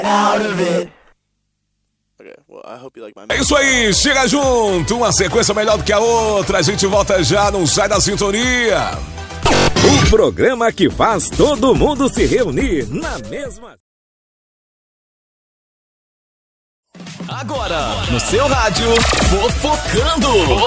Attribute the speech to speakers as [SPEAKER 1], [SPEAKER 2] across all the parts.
[SPEAKER 1] É isso aí, chega junto, uma sequência melhor do que a outra, a gente volta já, não sai da sintonia.
[SPEAKER 2] O programa que faz todo mundo se reunir na mesma...
[SPEAKER 3] Agora, no seu rádio, Fofocando.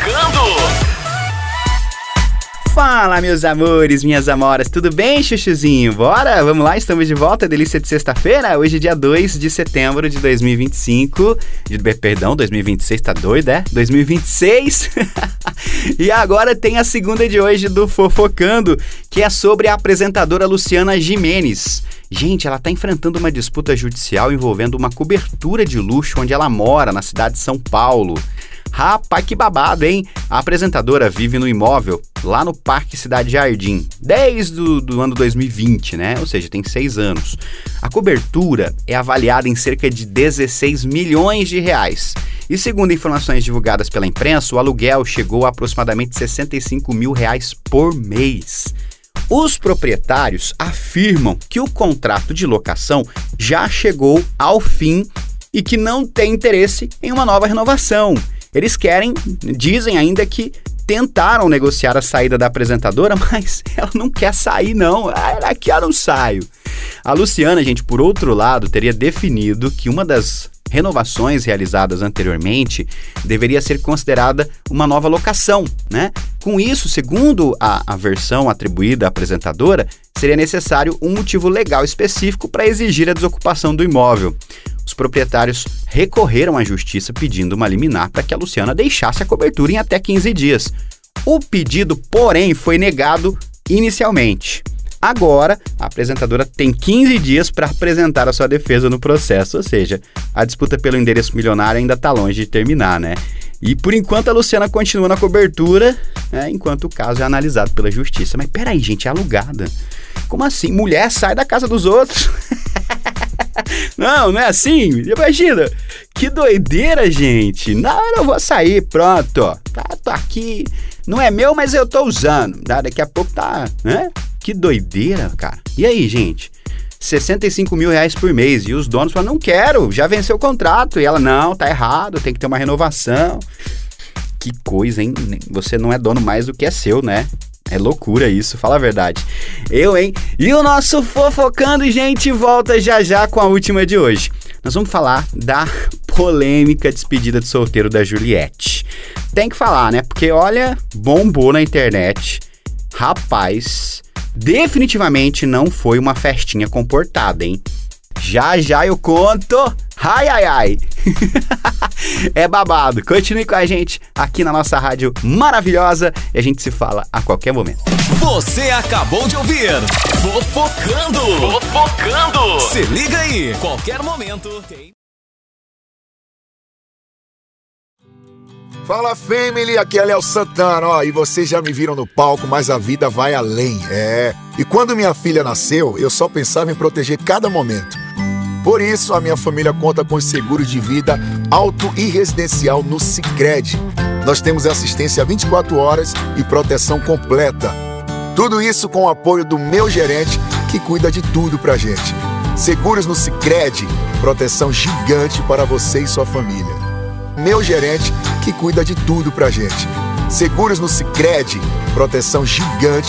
[SPEAKER 4] Fala, meus amores, minhas amoras, tudo bem, chuchuzinho? Bora? Vamos lá, estamos de volta, delícia de sexta-feira, hoje é dia 2 de setembro de 2025, perdão, 2026, tá doido, é? 2026, e agora tem a segunda de hoje do Fofocando, que é sobre a apresentadora Luciana Gimenez. Gente, ela tá enfrentando uma disputa judicial envolvendo uma cobertura de luxo onde ela mora, na cidade de São Paulo. Rapaz, que babado, hein? A apresentadora vive no imóvel lá no Parque Cidade Jardim, desde o ano 2020, né? Ou seja, tem 6 anos. A cobertura é avaliada em cerca de 16 milhões de reais. E segundo informações divulgadas pela imprensa, o aluguel chegou a aproximadamente 65 mil reais por mês. Os proprietários afirmam que o contrato de locação já chegou ao fim e que não tem interesse em uma nova renovação. Eles dizem ainda que tentaram negociar a saída da apresentadora, mas ela não quer sair não, aqui eu não saio. A Luciana, gente, por outro lado, teria definido que uma das renovações realizadas anteriormente deveria ser considerada uma nova locação, né? Com isso, segundo a versão atribuída à apresentadora, seria necessário um motivo legal específico para exigir a desocupação do imóvel. Os proprietários recorreram à justiça pedindo uma liminar para que a Luciana deixasse a cobertura em até 15 dias. O pedido, porém, foi negado inicialmente. Agora, a apresentadora tem 15 dias para apresentar a sua defesa no processo, ou seja, a disputa pelo endereço milionário ainda está longe de terminar, né? E por enquanto a Luciana continua na cobertura, né, enquanto o caso é analisado pela justiça. Mas peraí, gente, é alugada. Como assim? Mulher sai da casa dos outros? Não é assim? Imagina, que doideira, gente. Não, eu vou sair, pronto, ó. Tô aqui, não é meu, mas eu tô usando. Daqui a pouco tá, né? Que doideira, cara. E aí, gente? 65 mil reais por mês. E os donos falam, não quero, já venceu o contrato. E ela, não, tá errado, tem que ter uma renovação. Que coisa, hein? Você não é dono mais do que é seu, né? É loucura isso, fala a verdade. E o nosso Fofocando, gente, volta já com a última de hoje. Nós vamos falar da polêmica despedida de solteiro da Juliette. Tem que falar, né? Porque, olha, bombou na internet. Rapaz, definitivamente não foi uma festinha comportada, hein? Já eu conto. Ai. É babado. Continue com a gente aqui na nossa rádio maravilhosa e a gente se fala a qualquer momento.
[SPEAKER 3] Você acabou de ouvir Fofocando. Se liga aí, qualquer momento tem...
[SPEAKER 5] Fala, family, aqui é Léo Santana, ó, e vocês já me viram no palco, mas a vida vai além, E quando minha filha nasceu, eu só pensava em proteger cada momento. Por isso, a minha família conta com seguro de vida auto e residencial no Sicredi. Nós temos assistência 24 horas e proteção completa. Tudo isso com o apoio do meu gerente, que cuida de tudo pra gente. Seguros no Sicredi, proteção gigante para você e sua família. Meu gerente, que cuida de tudo pra gente. Seguros no Sicredi, proteção gigante